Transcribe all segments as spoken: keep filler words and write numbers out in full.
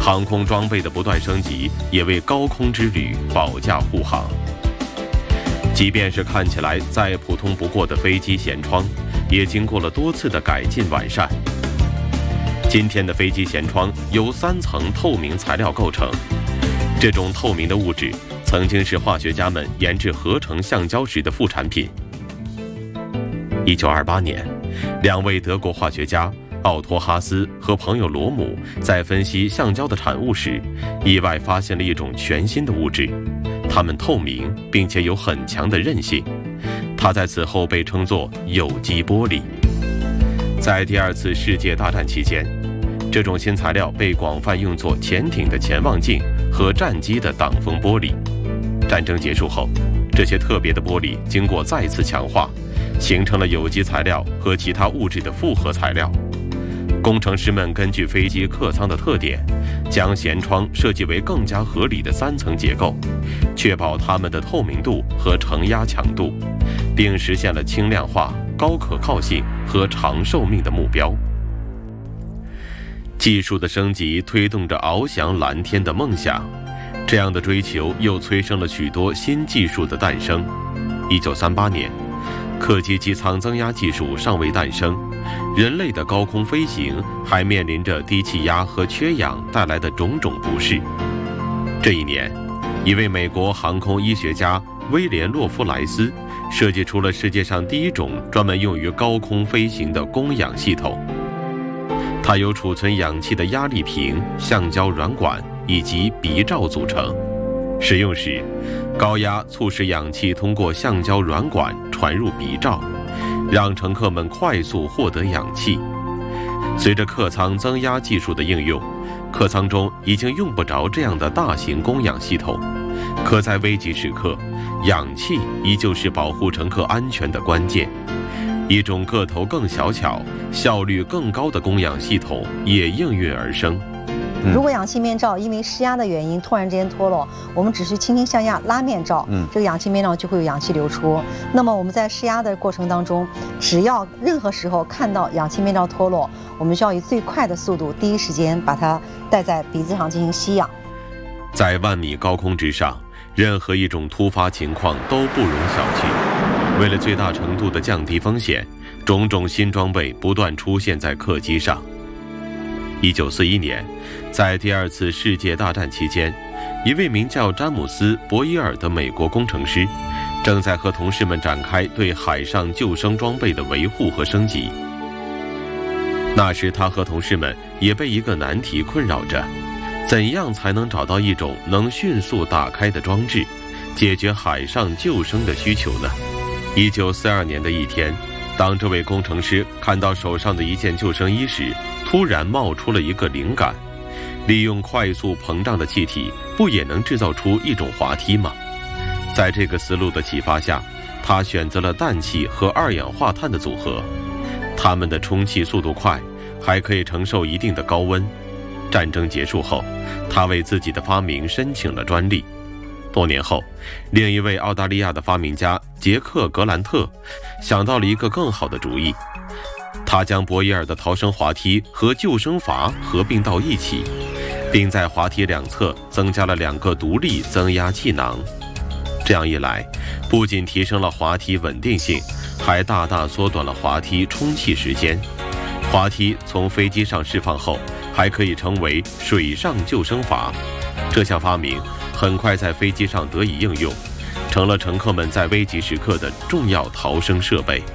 航空装备的不断升级也为高空之旅保驾护航。即便是看起来再普通不过的飞机舷窗，也经过了多次的改进完善。今天的飞机舷窗由三层透明材料构成，这种透明的物质曾经是化学家们研制合成橡胶时的副产品。一九二八年，两位德国化学家奥托哈斯和朋友罗姆在分析橡胶的产物时，意外发现了一种全新的物质，它们透明并且有很强的韧性，它在此后被称作有机玻璃。在第二次世界大战期间，这种新材料被广泛用作潜艇的潜望镜和战机的挡风玻璃。战争结束后，这些特别的玻璃经过再次强化，形成了有机材料和其他物质的复合材料。工程师们根据飞机客舱的特点，将舷窗设计为更加合理的三层结构，确保它们的透明度和承压强度，并实现了轻量化、高可靠性和长寿命的目标。技术的升级推动着翱翔蓝天的梦想，这样的追求又催生了许多新技术的诞生。一九三八年，客机机舱增压技术尚未诞生，人类的高空飞行还面临着低气压和缺氧带来的种种不适。这一年，一位美国航空医学家威廉·洛夫莱斯设计出了世界上第一种专门用于高空飞行的供氧系统。它由储存氧气的压力瓶、橡胶软管以及鼻罩组成。使用时，高压促使氧气通过橡胶软管传入鼻罩，让乘客们快速获得氧气。随着客舱增压技术的应用，客舱中已经用不着这样的大型供氧系统，可在危急时刻，氧气依旧是保护乘客安全的关键。一种个头更小巧、效率更高的供氧系统也应运而生。 如果氧气面罩因为施压的原因突然之间脱落，我们只需轻轻向下拉面罩，嗯，这个氧气面罩就会有氧气流出。那么我们在施压的过程当中，只要任何时候看到氧气面罩脱落，我们需要以最快的速度，第一时间把它戴在鼻子上进行吸氧。 在万米高空之上，任何一种突发情况都不容小觑。为了最大程度地降低风险，种种新装备不断出现在客机上。一九四一年，在第二次世界大战期间，一位名叫詹姆斯·博伊尔的美国工程师，正在和同事们展开对海上救生装备的维护和升级。那时，他和同事们也被一个难题困扰着：怎样才能找到一种能迅速打开的装置，解决海上救生的需求呢？一九四二年的一天，当这位工程师看到手上的一件救生衣时，突然冒出了一个灵感：利用快速膨胀的气体，不也能制造出一种滑梯吗？在这个思路的启发下，他选择了氮气和二氧化碳的组合，它们的充气速度快，还可以承受一定的高温。战争结束后，他为自己的发明申请了专利。多年后，另一位澳大利亚的发明家杰克·格兰特想到了一个更好的主意，他将博伊尔的逃生滑梯和救生筏合并到一起，并在滑梯两侧增加了两个独立增压气囊。这样一来，不仅提升了滑梯稳定性，还大大缩短了滑梯充气时间。滑梯从飞机上释放后，还可以成为水上救生筏。这项发明很快在飞机上得以应用，成了乘客们在危急时刻的重要逃生设备。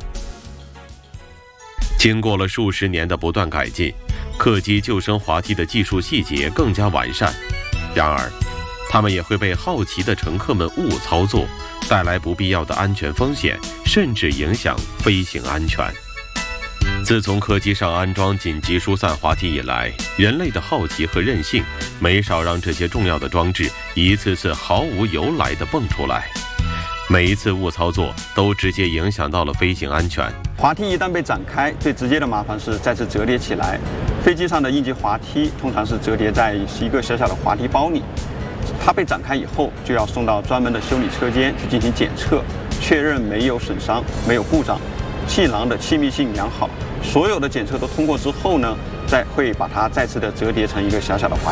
经过了数十年的不断改进，客机救生滑梯的技术细节更加完善。然而，它们也会被好奇的乘客们误操作，带来不必要的安全风险，甚至影响飞行安全。自从客机上安装紧急疏散滑梯以来，人类的好奇和韧性没少让这些重要的装置一次次毫无由来地蹦出来。每一次误操作都直接影响到了飞行安全。 滑梯一旦被展开，最直接的麻烦是再次折叠起来。飞机上的应急滑梯通常是折叠在一个小小的滑梯包里，它被展开以后就要送到专门的修理车间去进行检测，确认没有损伤、没有故障，气囊的气密性良好。所有的检测都通过之后呢，再会把它再次的折叠成一个小小的滑